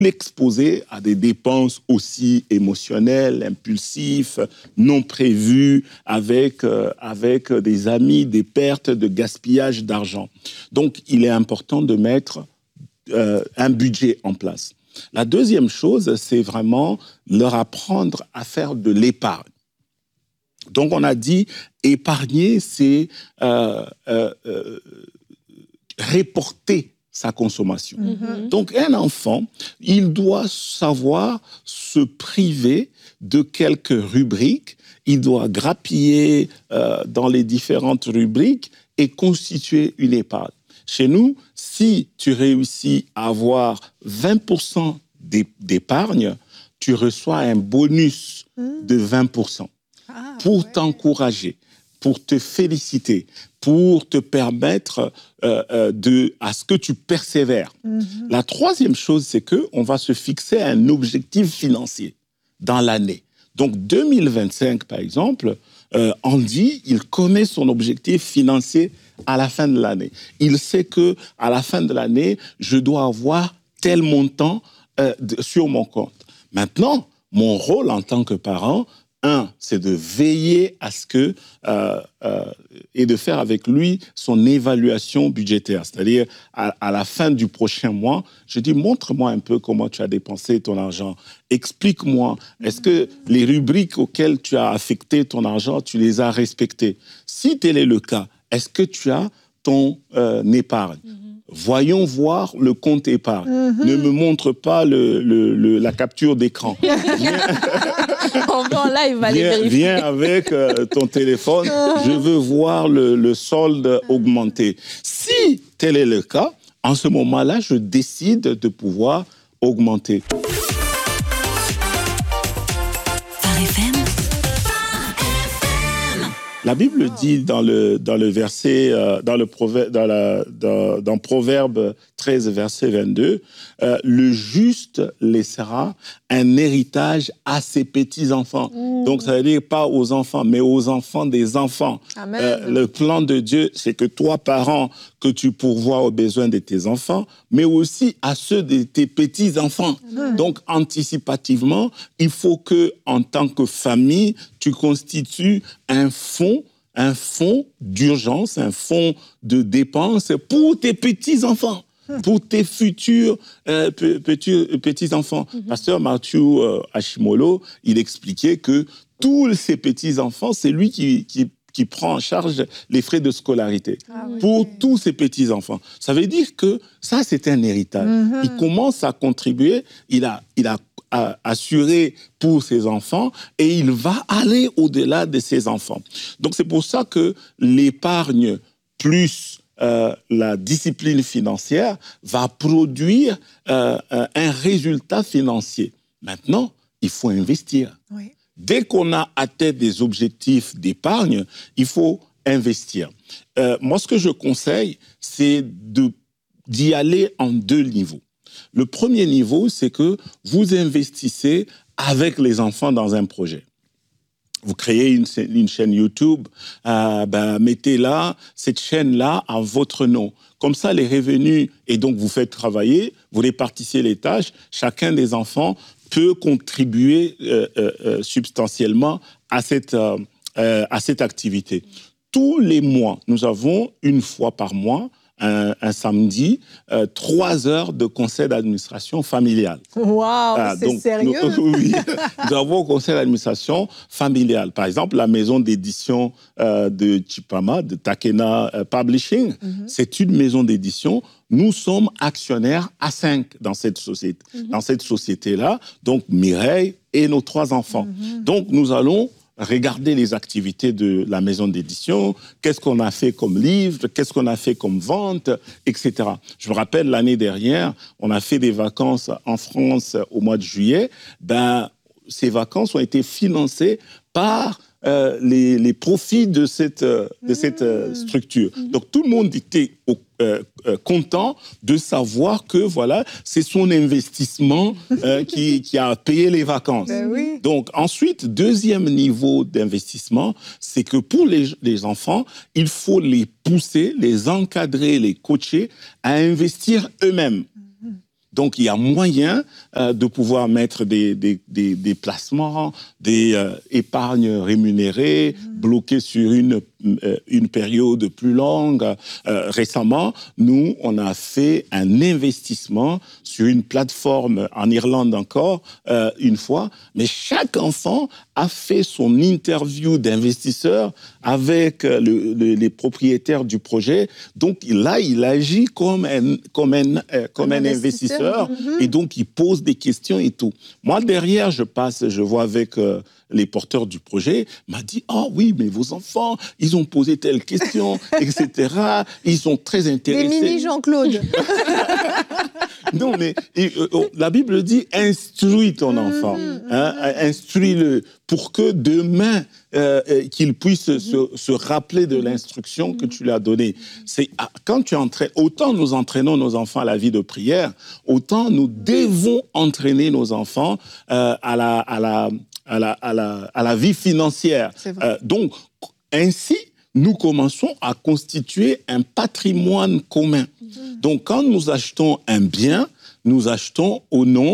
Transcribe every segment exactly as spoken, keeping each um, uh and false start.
exposé à des dépenses aussi émotionnelles, impulsives, non prévues, avec, euh, avec des amis, des pertes, de gaspillage d'argent. Donc, il est important de mettre euh, un budget en place. La deuxième chose, c'est vraiment leur apprendre à faire de l'épargne. Donc, on a dit, épargner, c'est euh, euh, euh, reporter sa consommation. Mm-hmm. Donc, un enfant, il doit savoir se priver de quelques rubriques. Il doit grappiller euh, dans les différentes rubriques et constituer une épargne. Chez nous, si tu réussis à avoir vingt pour cent d'épargne, tu reçois un bonus mm. de vingt pour cent ah, pour ouais. t'encourager, pour te féliciter, pour te permettre euh, euh, de, à ce que tu persévères. Mm-hmm. La troisième chose, c'est qu'on va se fixer un objectif financier dans l'année. Donc, deux mille vingt-cinq, par exemple, euh, Andy, il connaît son objectif financier à la fin de l'année. Il sait qu'à la fin de l'année, je dois avoir tel montant euh, de, sur mon compte. Maintenant, mon rôle en tant que parent, un, c'est de veiller à ce que, euh, euh, et de faire avec lui son évaluation budgétaire. C'est-à-dire, à, à la fin du prochain mois, je dis, montre-moi un peu comment tu as dépensé ton argent. Explique-moi, est-ce que les rubriques auxquelles tu as affecté ton argent, tu les as respectées? Si tel est le cas, est-ce que tu as ton euh, épargne? Mm-hmm. Voyons voir le compte épargne. Mm-hmm. Ne me montre pas le, le, le, la capture d'écran. En live, va viens, viens avec euh, ton téléphone. Je veux voir le, le solde augmenter. Si tel est le cas, en ce moment-là, je décide de pouvoir augmenter. La Bible dit dans le, dans le verset, euh, dans, le proverbe, dans, la, dans, dans Proverbe treize, verset vingt-deux, euh, le juste laissera un héritage à ses petits-enfants. Mmh. Donc, ça veut dire pas aux enfants, mais aux enfants des enfants. Euh, le plan de Dieu, c'est que toi, parent, que tu pourvoies aux besoins de tes enfants, mais aussi à ceux de tes petits-enfants. Mmh. Donc, anticipativement, il faut que, en tant que famille, tu constitues un fonds, un fonds d'urgence, un fonds de dépenses pour tes petits-enfants, pour tes futurs euh, petits, petits-enfants. Mm-hmm. Pasteur Matthew euh, Hashimolo, il expliquait que tous ces petits-enfants, c'est lui qui, qui, qui prend en charge les frais de scolarité ah, oui. pour tous ces petits-enfants. Ça veut dire que ça, c'est un héritage. Mm-hmm. Il commence à contribuer, il a, il a assuré pour ses enfants et il va aller au-delà de ses enfants. Donc, c'est pour ça que l'épargne plus euh, la discipline financière va produire euh, un résultat financier. Maintenant, il faut investir. Oui. Dès qu'on a atteint des objectifs d'épargne, il faut investir. Euh, moi, ce que je conseille, c'est de, d'y aller en deux niveaux. Le premier niveau, c'est que vous investissez avec les enfants dans un projet. Vous créez une, une chaîne YouTube, euh, ben, mettez là, cette chaîne-là à votre nom. Comme ça, les revenus, et donc vous faites travailler, vous répartissez les tâches, chacun des enfants peut contribuer euh, euh, substantiellement à cette, euh, euh, à cette activité. Tous les mois, nous avons une fois par mois, Un, un samedi, euh, trois heures de conseil d'administration familial. Waouh, ah, c'est donc, sérieux nous, oui, nous avons un conseil d'administration familial. Par exemple, la maison d'édition euh, de Chipama, de Takena euh, Publishing, mm-hmm. c'est une maison d'édition. Nous sommes actionnaires à cinq dans cette société. Mm-hmm. Dans cette société-là, donc Mireille et nos trois enfants. Mm-hmm. Donc, nous allons regarder les activités de la maison d'édition, qu'est-ce qu'on a fait comme livre, qu'est-ce qu'on a fait comme vente, et cetera. Je me rappelle, l'année dernière, on a fait des vacances en France au mois de juillet. Ben, ces vacances ont été financées par euh, les, les profits de cette, euh, de cette euh, structure. Mmh. Donc, tout le monde était au, euh, euh, content de savoir que, voilà, c'est son investissement euh, qui, qui a payé les vacances. Ben oui. Donc, ensuite, deuxième niveau d'investissement, c'est que pour les, les enfants, il faut les pousser, les encadrer, les coacher à investir eux-mêmes. Donc, il y a moyen euh, de pouvoir mettre des, des, des, des placements, des euh, épargnes rémunérées, mmh. bloquées sur une, euh, une période plus longue. Euh, récemment, nous, on a fait un investissement sur une plateforme en Irlande encore, euh, une fois. Mais chaque enfant a fait son interview d'investisseur avec le, le, les propriétaires du projet. Donc, là, il agit comme un, comme un, euh, comme un, un investisseur. Mm-hmm. Et donc, il pose des questions et tout. Moi, derrière, je passe, je vois avec euh, les porteurs du projet, m'a dit, ah oh, oui, mais vos enfants, ils ont posé telle question, et cetera. Ils sont très intéressés. Des mini Jean-Claude. Non, mais et, euh, oh, la Bible dit, instruis ton enfant, mm-hmm. hein, instruis-le pour que demain, euh, qu'il puisse mm-hmm. se, se rappeler de l'instruction mm-hmm. que tu lui as donnée. C'est, quand tu entraînes, autant nous entraînons nos enfants à la vie de prière, autant nous devons entraîner nos enfants euh, à, la, à, la, à, la, à, la, à la vie financière. Euh, donc, ainsi, nous commençons à constituer un patrimoine commun. Mmh. Donc, quand nous achetons un bien, nous achetons au nom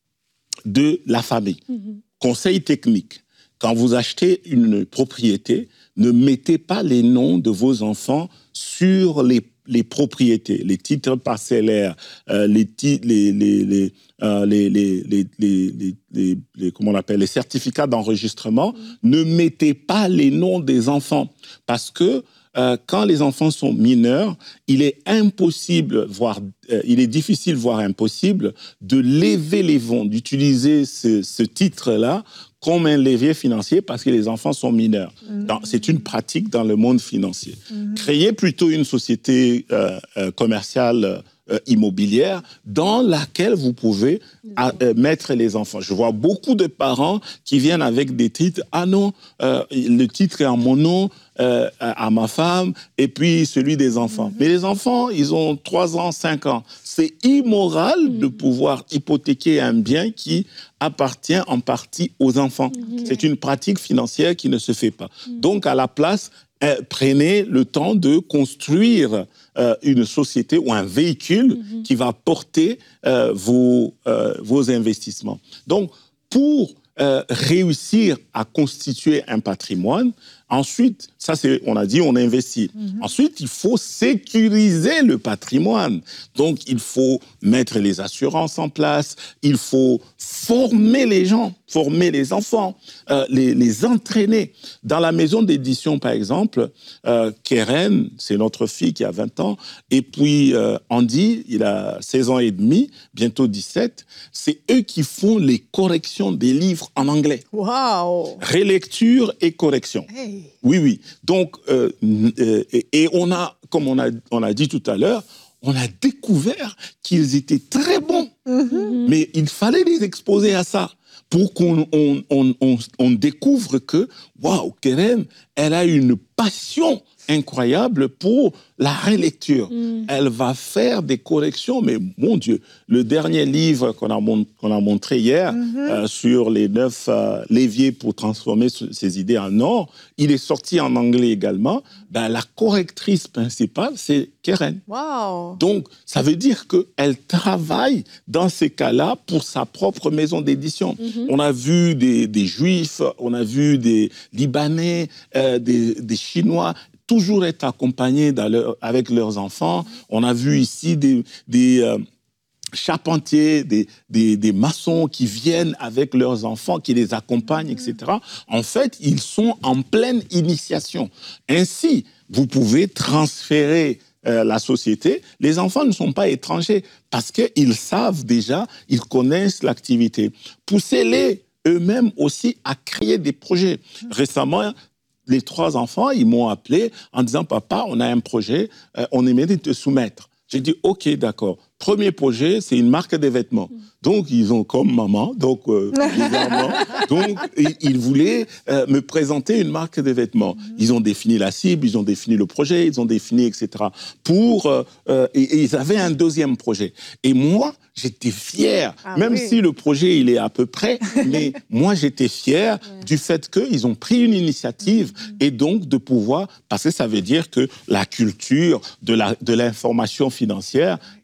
de la famille. Mmh. Conseil technique, quand vous achetez une propriété, ne mettez pas les noms de vos enfants sur les, les propriétés, les titres parcellaires, euh, les, ti- les, les, les, euh, les, les, les, les, les, les, les, comment on appelle, les certificats d'enregistrement. Mmh. Ne mettez pas les noms des enfants. Parce que euh, quand les enfants sont mineurs, il est impossible, voire euh, il est difficile, voire impossible, de lever les fonds, d'utiliser ce, ce titre-là comme un levier financier parce que les enfants sont mineurs. Mmh. Dans, c'est une pratique dans le monde financier. Mmh. Créez plutôt une société euh, euh, commerciale euh, immobilière dans laquelle vous pouvez à, euh, mettre les enfants. Je vois beaucoup de parents qui viennent avec des titres. Ah non, euh, le titre est en mon nom, euh, à ma femme, et puis celui des enfants. Mmh. Mais les enfants, ils ont trois ans, cinq ans. C'est immoral mmh. de pouvoir hypothéquer un bien qui appartient en partie aux enfants. Mmh. C'est une pratique financière qui ne se fait pas. Mmh. Donc, à la place, euh, prenez le temps de construire euh, une société ou un véhicule mmh. qui va porter euh, vos, euh, vos investissements. Donc, pour euh, réussir à constituer un patrimoine, ensuite, ça c'est, on a dit, on investit. Mm-hmm. Ensuite, il faut sécuriser le patrimoine. Donc, il faut mettre les assurances en place, il faut former les gens, former les enfants, euh, les, les entraîner. Dans la maison d'édition, par exemple, euh, Keren, c'est notre fille qui a vingt ans, et puis euh, Andy, il a seize ans et demi, bientôt dix-sept, c'est eux qui font les corrections des livres en anglais. Waouh! Rélecture et correction. Hey. Oui, oui. Donc, euh, euh, et, et on a, comme on a, on a dit tout à l'heure, on a découvert qu'ils étaient très bons. Mm-hmm. Mais il fallait les exposer à ça pour qu'on on, on, on, on découvre que, waouh, Keren, elle a une passion incroyable pour la relecture. Mm. Elle va faire des corrections, mais mon Dieu, le dernier livre qu'on a, mon, qu'on a montré hier mm-hmm. euh, sur les neuf euh, leviers pour transformer ses idées en or, il est sorti en anglais également. Ben, la correctrice principale, c'est Keren. Wow. Donc, ça veut dire qu'elle travaille dans ces cas-là pour sa propre maison d'édition. Mm-hmm. On a vu des, des Juifs, on a vu des Libanais, euh, des, des Chinois, toujours être accompagnés dans leur, avec leurs enfants. On a vu ici des, des euh, charpentiers, des, des, des maçons qui viennent avec leurs enfants, qui les accompagnent, et cetera. En fait, ils sont en pleine initiation. Ainsi, vous pouvez transférer euh, la société. Les enfants ne sont pas étrangers parce qu'ils savent déjà, ils connaissent l'activité. Poussez-les eux-mêmes aussi à créer des projets. Récemment, les trois enfants, ils m'ont appelé en disant « Papa, on a un projet, euh, on aimerait te soumettre. » J'ai dit « Ok, d'accord. Premier projet, c'est une marque de vêtements. » Donc, ils ont comme maman, donc euh, bizarrement, donc ils voulaient euh, me présenter une marque de vêtements. Ils ont défini la cible, ils ont défini le projet, ils ont défini, et cetera. Pour, euh, euh, et, et ils avaient un deuxième projet. Et moi, j'étais fier, ah, même oui. si le projet, il est à peu près, mais moi, j'étais fier ouais. du fait qu'ils ont pris une initiative mmh. et donc de pouvoir, parce que ça veut dire que la culture de, la, de l'information financière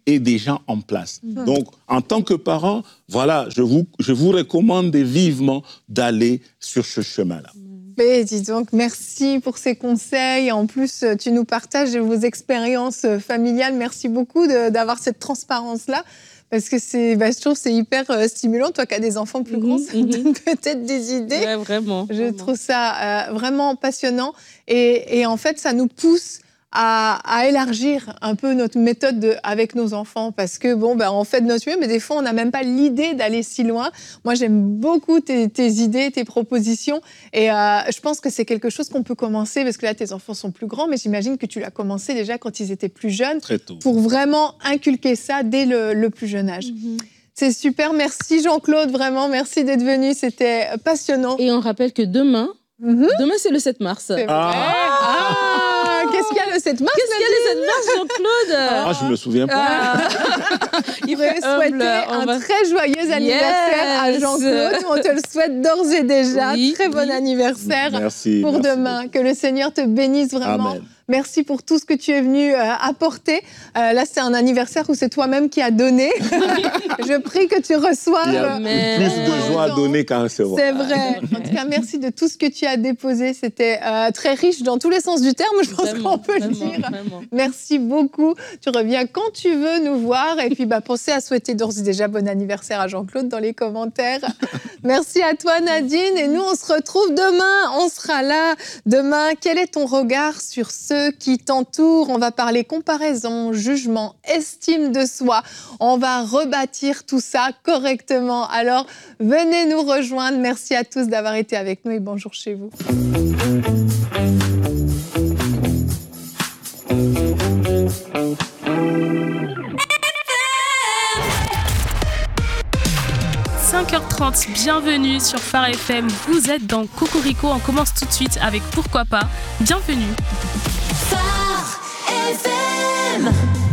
est déjà en place. Mmh. Donc, en tant que parent, voilà, je vous, je vous recommande vivement d'aller sur ce chemin-là. Mais dis donc, merci pour ces conseils. En plus, tu nous partages vos expériences familiales. Merci beaucoup de, d'avoir cette transparence-là. Parce que c'est, bah, je trouve que c'est hyper euh, stimulant. Toi qui as des enfants plus grands, mmh, ça me donne peut-être des idées. Ouais, vraiment. Je vraiment. trouve ça euh, vraiment passionnant. Et, et en fait, ça nous pousse à, à élargir un peu notre méthode de, avec nos enfants. Parce que, bon, bah, on fait de notre mieux, mais des fois, on n'a même pas l'idée d'aller si loin. Moi, j'aime beaucoup tes, tes idées, tes propositions. Et euh, je pense que c'est quelque chose qu'on peut commencer, parce que là, tes enfants sont plus grands, mais j'imagine que tu l'as commencé déjà quand ils étaient plus jeunes. Très tôt. Pour vraiment inculquer ça dès le, le plus jeune âge. Mm-hmm. C'est super. Merci Jean-Claude, vraiment. Merci d'être venu. C'était passionnant. Et on rappelle que demain, mm-hmm. demain, c'est le sept mars. C'est vrai. Ah, ah Qu'est-ce qu'il y a le sept mars? Qu'est-ce qu'il y a le sept mars, Jean-Claude? Ah, je me souviens pas. Ah. Il veut souhaiter un va... très joyeux anniversaire yes. à Jean-Claude. On te le souhaite d'ores et déjà. Oui, très bon oui. anniversaire merci, pour merci demain. Beaucoup. Que le Seigneur te bénisse vraiment. Amen. Merci pour tout ce que tu es venu euh, apporter. Euh, là, c'est un anniversaire où c'est toi-même qui as donné. Je prie que tu reçoives. Il y a mais... plus de joie à donner qu'à recevoir. C'est vrai. En tout cas, merci de tout ce que tu as déposé. C'était euh, très riche dans tous les sens du terme, je pense vraiment, qu'on peut vraiment, le dire. Vraiment. Merci beaucoup. Tu reviens quand tu veux nous voir. Et puis, bah, pensez à souhaiter d'ores et déjà bon anniversaire à Jean-Claude dans les commentaires. Merci à toi, Nadine. Et nous, on se retrouve demain. On sera là demain. Quel est ton regard sur ce qui t'entourent? On va parler comparaison, jugement, estime de soi. On va rebâtir tout ça correctement. Alors, venez nous rejoindre. Merci à tous d'avoir été avec nous et bonjour chez vous. cinq heures trente, bienvenue sur Phare F M. Vous êtes dans Cocorico. On commence tout de suite avec Pourquoi pas. Bienvenue. Phare F M.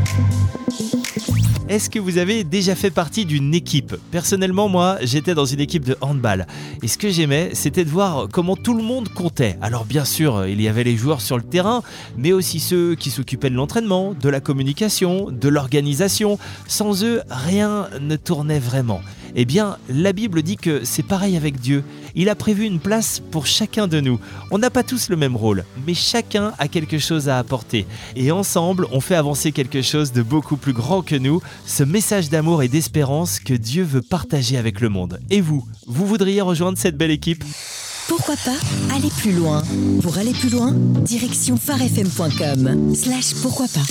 Est-ce que vous avez déjà fait partie d'une équipe ? Personnellement, moi, j'étais dans une équipe de handball. Et ce que j'aimais, c'était de voir comment tout le monde comptait. Alors bien sûr, il y avait les joueurs sur le terrain, mais aussi ceux qui s'occupaient de l'entraînement, de la communication, de l'organisation. Sans eux, rien ne tournait vraiment. Eh bien, la Bible dit que c'est pareil avec Dieu. Il a prévu une place pour chacun de nous. On n'a pas tous le même rôle, mais chacun a quelque chose à apporter. Et ensemble, on fait avancer quelque chose de beaucoup plus grand que nous, ce message d'amour et d'espérance que Dieu veut partager avec le monde. Et vous, vous voudriez rejoindre cette belle équipe ? Pourquoi pas aller plus loin ? Pour aller plus loin, direction pharefm point com slash pourquoi pas.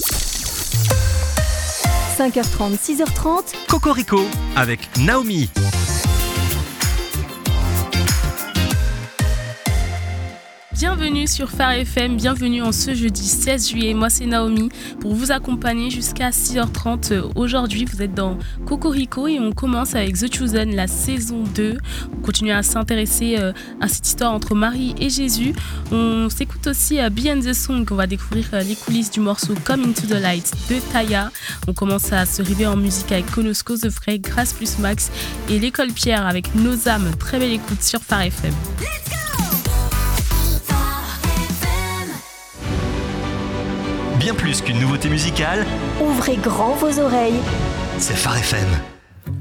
cinq heures trente, six heures trente. Cocorico avec Naomi. Bienvenue sur Phare F M, bienvenue en ce jeudi seize juillet. Moi c'est Naomi pour vous accompagner jusqu'à six heures trente. Aujourd'hui vous êtes dans Cocorico et on commence avec The Chosen, la saison deux. On continue à s'intéresser à cette histoire entre Marie et Jésus. On s'écoute aussi à Beyond the Song, on va découvrir les coulisses du morceau Come Into the Light de Taya. On commence à se réveiller en musique avec Konosko, The Frey, Grâce plus Max et l'École Pierre avec Nos âmes. Très belle écoute sur Phare F M. Bien plus qu'une nouveauté musicale, ouvrez grand vos oreilles. C'est Phare F M.